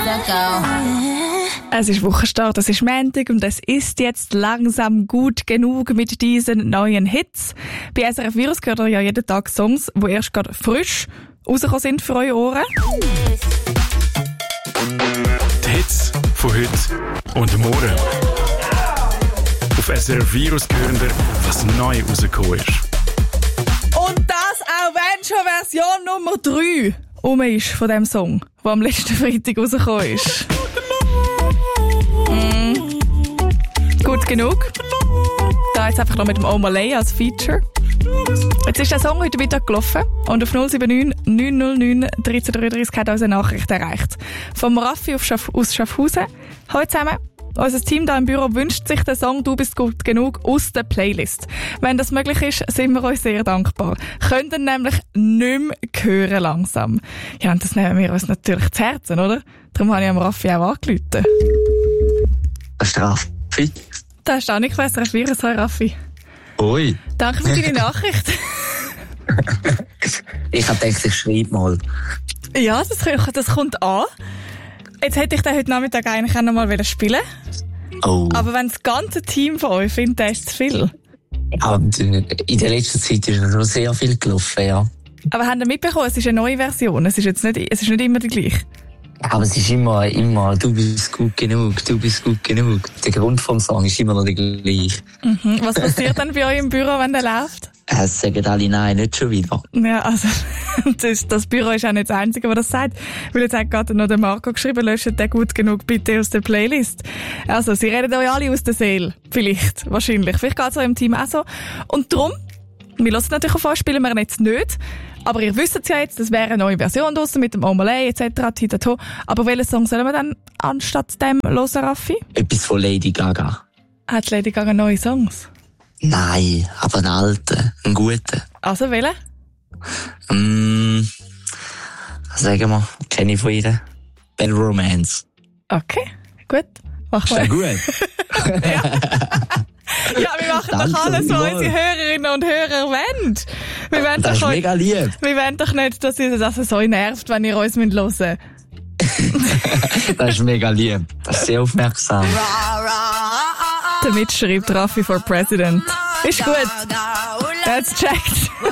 Es ist Wochenstart, es ist Montag und es ist jetzt langsam gut genug mit diesen neuen Hits. Bei SRF Virus hört ihr ja jeden Tag Songs, die erst gerade frisch rausgekommen sind für eure Ohren. Die Hits von heute und morgen. Auf SRF Virus hören wir, was neu rausgekommen ist. Und das auch wenn schon Version Nummer 3 ist von dem Song, der am letzten Freitag rausgekommen ist. Gut genug. Da jetzt einfach noch mit dem Omalay als Feature. Jetzt ist der Song heute Mittag gelaufen und auf 079 909 1333 hat uns eine Nachricht erreicht. Vom Raffi aus Schaffhausen. Hallo zusammen. Unser Team hier im Büro wünscht sich den Song «Du bist gut genug» aus der Playlist. Wenn das möglich ist, sind wir euch sehr dankbar. Könnt ihr nämlich nicht mehr hören langsam. Ja, und das nehmen wir uns natürlich zu Herzen, oder? Darum habe ich am Raffi auch angerufen. Das ist der Raffi. Das ist auch nicht gewesen, das Virus. Hallo Raffi. Oi. Danke für deine Nachricht. Ich habe gedacht, ich schreibe mal. Ja, das kommt an. Jetzt hätte ich den heute Nachmittag eigentlich auch noch mal spielen. Oh. Aber wenn das ganze Team von euch findet, das ist zu viel. Ja, in der letzten Zeit ist schon sehr viel gelaufen, ja. Aber habt ihr mitbekommen, es ist eine neue Version. Es ist nicht immer die gleiche. Aber es ist immer, du bist gut genug, du bist gut genug. Der Grund vom Song ist immer noch der gleiche. Mhm. Was passiert dann bei euch im Büro, wenn der läuft? Es sagen alle nein, nicht schon wieder. Ja, also, das Büro ist auch nicht das Einzige, das das sagt. Weil jetzt hat gerade noch der Marco geschrieben, löscht den gut genug bitte aus der Playlist. Also, sie reden euch alle aus der Seele. Vielleicht, wahrscheinlich. Vielleicht geht es euch im Team auch so. Und darum, wir hören natürlich auf euch, spielen wir jetzt nicht. Aber ihr wisst es ja jetzt, das wäre eine neue Version draussen mit dem Omalay etc. Titato. Aber welchen Song sollen wir dann anstatt dem hören, Raffi? Etwas von Lady Gaga. Hat Lady Gaga neue Songs? Nein, aber einen alten, einen guten. Also welchen? Sagen wir, kenne ich von ihr. Bad Romance. Okay, gut. Machen wir. Ist ja gut. Ja, wir machen doch alles, was unsere Hörerinnen und Hörer wollen. Das ist mega lieb. Wir wollen doch nicht, dass ihr das so nervt, wenn ihr uns hören müsst. Das ist mega lieb. Das ist sehr aufmerksam. Damit schreibt Raffi for President. Ist gut. Jetzt checkt.